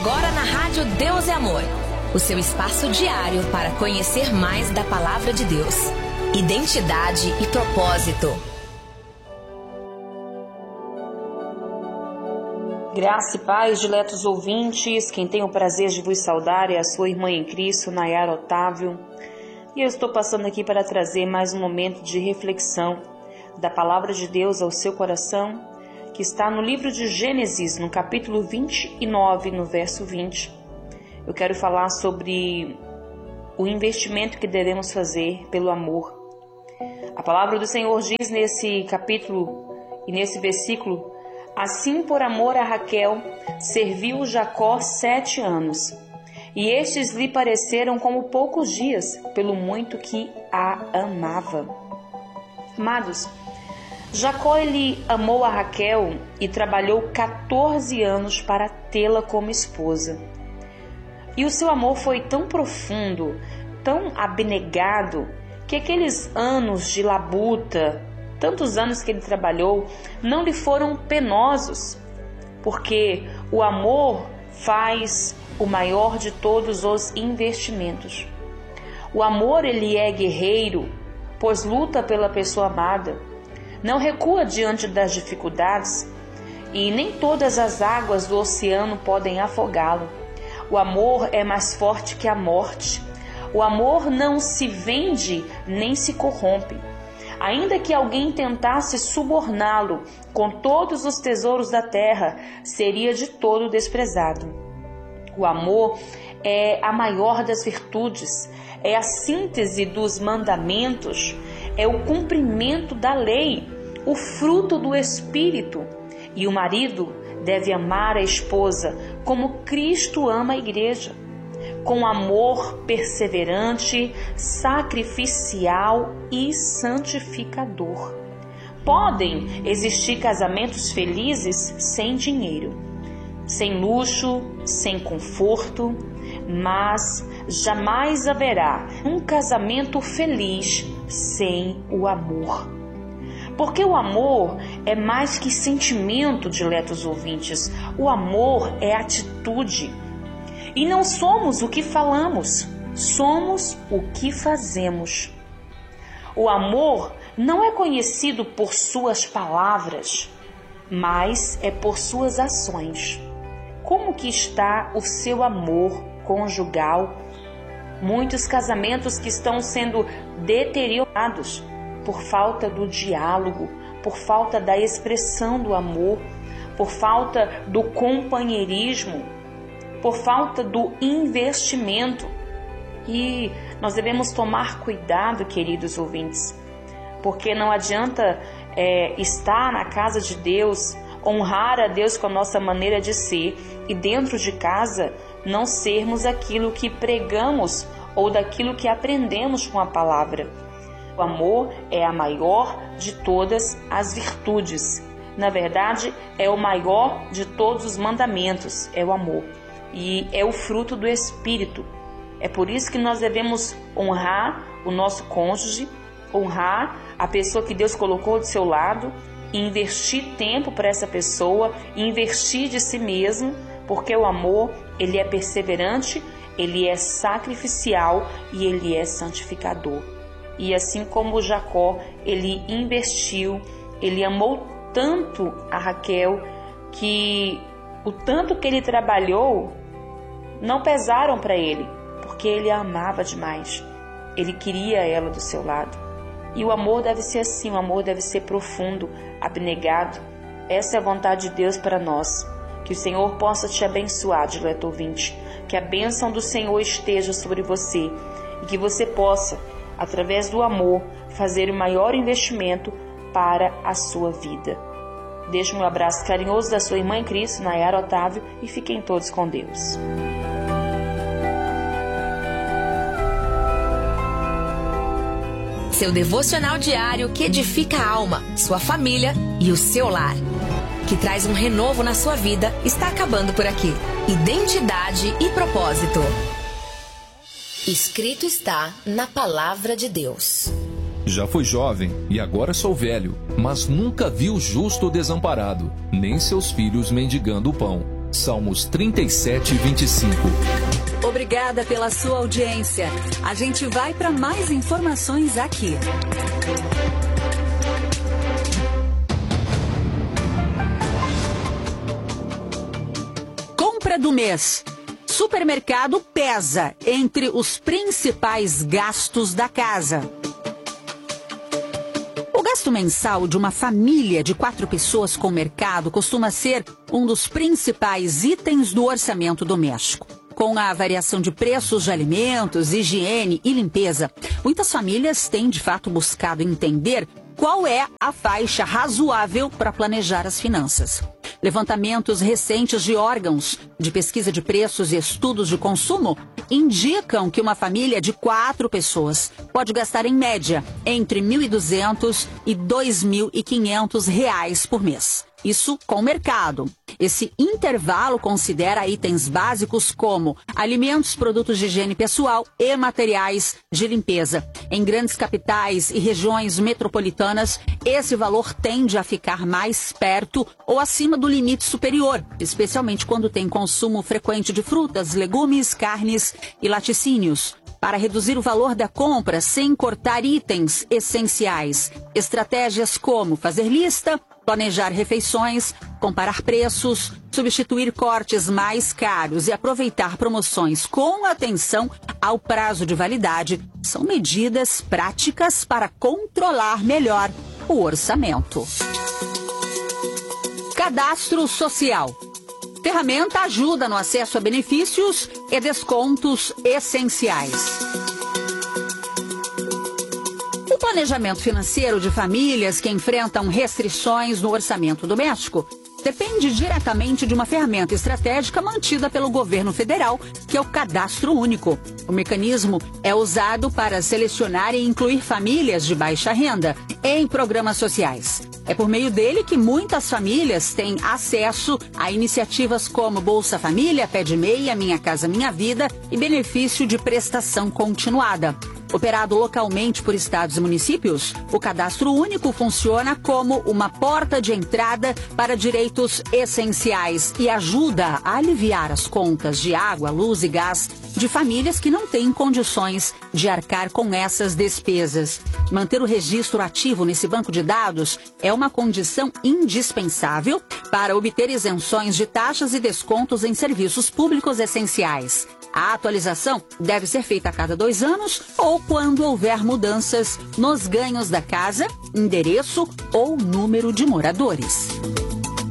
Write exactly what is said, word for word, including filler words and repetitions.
agora na Rádio Deus é Amor, o seu espaço diário para conhecer mais da Palavra de Deus. Identidade e propósito. Graça e paz, diletos ouvintes, quem tem o prazer de vos saudar é a sua irmã em Cristo, Nayara Otávio. E eu estou passando aqui para trazer mais um momento de reflexão da Palavra de Deus ao seu coração, que está no livro de Gênesis, no capítulo vinte e nove, no verso vinte. Eu quero falar sobre o investimento que devemos fazer pelo amor. A palavra do Senhor diz nesse capítulo e nesse versículo: assim, por amor a Raquel, serviu Jacó sete anos, e estes lhe pareceram como poucos dias, pelo muito que a amava. Amados, Jacó ele amou a Raquel e trabalhou quatorze anos para tê-la como esposa. E o seu amor foi tão profundo, tão abnegado, que aqueles anos de labuta, tantos anos que ele trabalhou, não lhe foram penosos, porque o amor faz o maior de todos os investimentos. O amor ele é guerreiro, pois luta pela pessoa amada. Não recua diante das dificuldades, e nem todas as águas do oceano podem afogá-lo. O amor é mais forte que a morte. O amor não se vende nem se corrompe. Ainda que alguém tentasse suborná-lo com todos os tesouros da terra, seria de todo desprezado. O amor é a maior das virtudes, é a síntese dos mandamentos, é o cumprimento da lei, o fruto do Espírito. E o marido deve amar a esposa como Cristo ama a igreja, com amor perseverante, sacrificial e santificador. Podem existir casamentos felizes sem dinheiro, sem luxo, sem conforto, mas jamais haverá um casamento feliz sem o amor. Porque o amor é mais que sentimento, diletos ouvintes. O amor é atitude. E não somos o que falamos, somos o que fazemos. O amor não é conhecido por suas palavras, mas é por suas ações. Como que está o seu amor conjugal? Muitos casamentos que estão sendo deteriorados por falta do diálogo, por falta da expressão do amor, por falta do companheirismo, por falta do investimento. E nós devemos tomar cuidado, queridos ouvintes, porque não adianta é, estar na casa de Deus, honrar a Deus com a nossa maneira de ser, e dentro de casa não sermos aquilo que pregamos ou daquilo que aprendemos com a palavra. O amor é a maior de todas as virtudes. Na verdade, é o maior de todos os mandamentos, é o amor. E é o fruto do Espírito. É por isso que nós devemos honrar o nosso cônjuge, honrar a pessoa que Deus colocou do seu lado, e investir tempo para essa pessoa, investir de si mesmo, porque o amor, ele é perseverante, ele é sacrificial e ele é santificador. E assim como Jacó, ele investiu, ele amou tanto a Raquel, que o tanto que ele trabalhou não pesaram para ele, porque ele a amava demais. Ele queria ela do seu lado. E o amor deve ser assim, o amor deve ser profundo, abnegado. Essa é a vontade de Deus para nós. Que o Senhor possa te abençoar, dileto ouvinte. Que a bênção do Senhor esteja sobre você e que você possa, através do amor, fazer o maior investimento para a sua vida. Deixe um abraço carinhoso da sua irmã em Cristo, Nayara Otávio, e fiquem todos com Deus. Seu devocional diário que edifica a alma, sua família e o seu lar, que traz um renovo na sua vida, está acabando por aqui. Identidade e propósito. Escrito está na Palavra de Deus. Já fui jovem e agora sou velho, mas nunca vi o justo desamparado, nem seus filhos mendigando o pão. Salmos trinta e sete, vinte e cinco. Obrigada pela sua audiência. A gente vai para mais informações aqui. Compra do mês. Supermercado pesa entre os principais gastos da casa. O gasto mensal de uma família de quatro pessoas com mercado costuma ser um dos principais itens do orçamento doméstico. Com a variação de preços de alimentos, higiene e limpeza, muitas famílias têm de fato buscado entender qual é a faixa razoável para planejar as finanças. Levantamentos recentes de órgãos de pesquisa de preços e estudos de consumo indicam que uma família de quatro pessoas pode gastar em média entre mil e duzentos e dois mil e quinhentos reais por mês. Isso com o mercado. Esse intervalo considera itens básicos como alimentos, produtos de higiene pessoal e materiais de limpeza. Em grandes capitais e regiões metropolitanas, esse valor tende a ficar mais perto ou acima do limite superior, especialmente quando tem consumo frequente de frutas, legumes, carnes e laticínios. Para reduzir o valor da compra sem cortar itens essenciais, estratégias como fazer lista, planejar refeições, comparar preços, substituir cortes mais caros e aproveitar promoções com atenção ao prazo de validade são medidas práticas para controlar melhor o orçamento. Cadastro social. Ferramenta ajuda no acesso a benefícios e descontos essenciais. O planejamento financeiro de famílias que enfrentam restrições no orçamento doméstico depende diretamente de uma ferramenta estratégica mantida pelo governo federal, que é o Cadastro Único. O mecanismo é usado para selecionar e incluir famílias de baixa renda em programas sociais. É por meio dele que muitas famílias têm acesso a iniciativas como Bolsa Família, Pé de Meia, Minha Casa Minha Vida e benefício de prestação continuada. Operado localmente por estados e municípios, o Cadastro Único funciona como uma porta de entrada para direitos essenciais e ajuda a aliviar as contas de água, luz e gás de famílias que não têm condições de arcar com essas despesas. Manter o registro ativo nesse banco de dados é uma condição indispensável para obter isenções de taxas e descontos em serviços públicos essenciais. A atualização deve ser feita a cada dois anos ou quando houver mudanças nos ganhos da casa, endereço ou número de moradores.